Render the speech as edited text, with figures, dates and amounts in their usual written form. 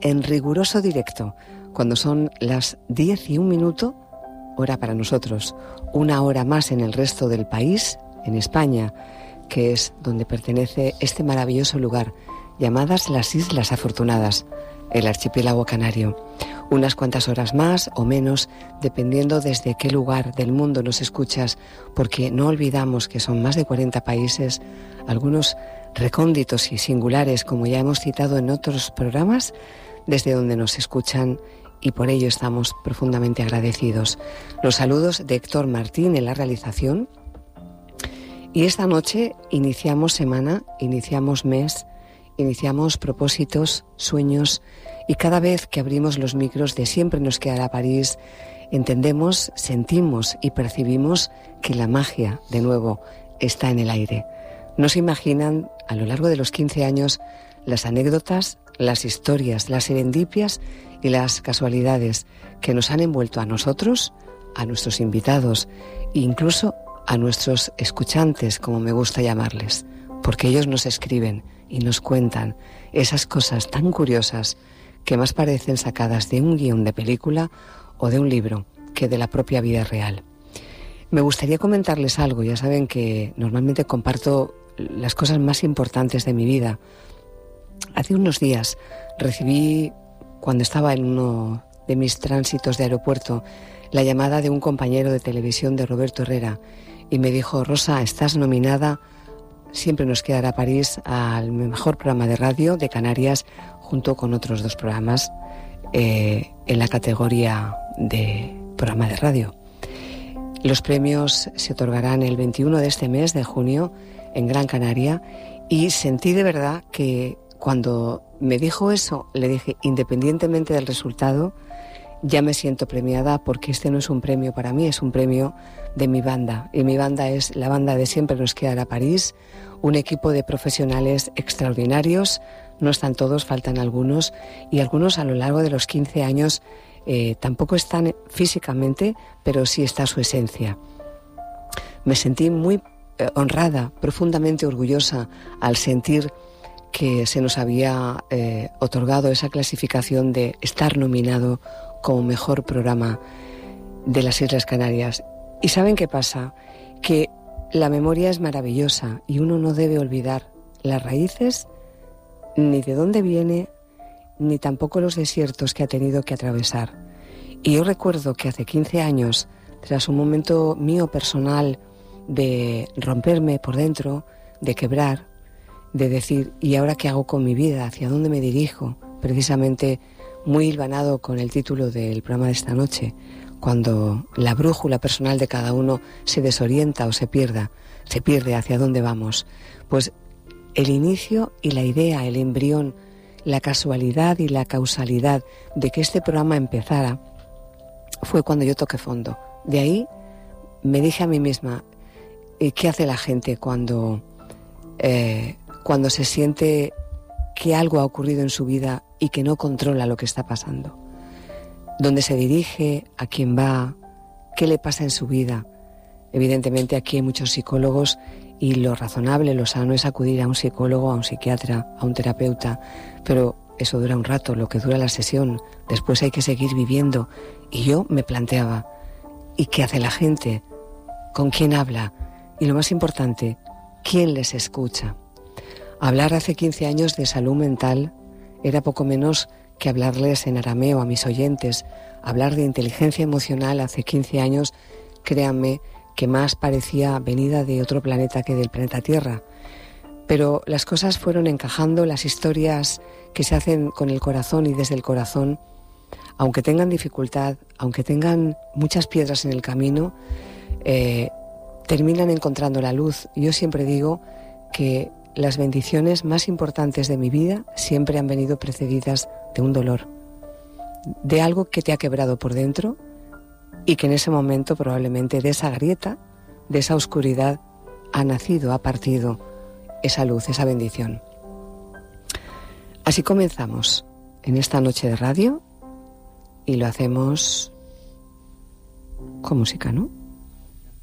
en riguroso directo, cuando son las 10:01, hora para nosotros, una hora más en el resto del país, en España, que es donde pertenece este maravilloso lugar, llamadas las Islas Afortunadas, el archipiélago canario. Unas cuantas horas más o menos, dependiendo desde qué lugar del mundo nos escuchas, porque no olvidamos que son más de 40 países, algunos recónditos y singulares, como ya hemos citado en otros programas, desde donde nos escuchan, y por ello estamos profundamente agradecidos. Los saludos de Héctor Martín en la realización. Y esta noche iniciamos semana, iniciamos mes, iniciamos propósitos, sueños, y cada vez que abrimos los micros de Siempre nos quedará París, entendemos, sentimos y percibimos que la magia, de nuevo, está en el aire. No se imaginan, a lo largo de los 15 años, las anécdotas, las historias, las serendipias y las casualidades que nos han envuelto a nosotros, a nuestros invitados e incluso a nuestros escuchantes, como me gusta llamarles, porque ellos nos escriben y nos cuentan esas cosas tan curiosas que más parecen sacadas de un guión de película o de un libro que de la propia vida real. Me gustaría comentarles algo. Ya saben que normalmente comparto las cosas más importantes de mi vida. Hace unos días recibí, cuando estaba en uno de mis tránsitos de aeropuerto, la llamada de un compañero de televisión, de Roberto Herrera, y me dijo: Rosa, estás nominada, Siempre nos quedará París, al mejor programa de radio de Canarias, junto con otros 2 programas en la categoría de programa de radio. Los premios se otorgarán el 21 de este mes de junio en Gran Canaria, y sentí de verdad que cuando me dijo eso, le dije, independientemente del resultado, ya me siento premiada, porque este no es un premio para mí, es un premio de mi banda, y mi banda es la banda de Siempre nos quedará París, un equipo de profesionales extraordinarios. No están todos, faltan algunos, y algunos a lo largo de los 15 años tampoco están físicamente, pero sí está su esencia. Me sentí muy honrada, profundamente orgullosa al sentir que se nos había otorgado esa clasificación de estar nominado como mejor programa de las Islas Canarias. ¿Y saben qué pasa? Que la memoria es maravillosa y uno no debe olvidar las raíces, ni de dónde viene, ni tampoco los desiertos que ha tenido que atravesar. Y yo recuerdo que hace 15 años, tras un momento mío personal de romperme por dentro, de quebrar, de decir, ¿y ahora qué hago con mi vida? ¿Hacia dónde me dirijo? Precisamente muy hilvanado con el título del programa de esta noche, cuando la brújula personal de cada uno se desorienta o se pierde hacia dónde vamos. Pues el inicio y la idea, el embrión, la casualidad y la causalidad de que este programa empezara fue cuando yo toqué fondo. De ahí me dije a mí misma, ¿qué hace la gente cuando se siente que algo ha ocurrido en su vida y que no controla lo que está pasando? ¿Dónde se dirige? ¿A quién va? ¿Qué le pasa en su vida? Evidentemente aquí hay muchos psicólogos, y lo razonable, lo sano es acudir a un psicólogo, a un psiquiatra, a un terapeuta, pero eso dura un rato, lo que dura la sesión. Después hay que seguir viviendo. Y yo me planteaba, ¿y qué hace la gente? ¿Con quién habla? Y lo más importante, ¿quién les escucha? Hablar hace 15 años de salud mental era poco menos que hablarles en arameo a mis oyentes. Hablar de inteligencia emocional hace 15 años, créanme, que más parecía venida de otro planeta que del planeta Tierra. Pero las cosas fueron encajando, las historias que se hacen con el corazón y desde el corazón, aunque tengan dificultad, aunque tengan muchas piedras en el camino, terminan encontrando la luz. Yo siempre digo que las bendiciones más importantes de mi vida siempre han venido precedidas de un dolor, de algo que te ha quebrado por dentro, y que en ese momento probablemente de esa grieta, de esa oscuridad, ha nacido, ha partido esa luz, esa bendición. Así comenzamos en esta noche de radio, y lo hacemos con música, ¿no?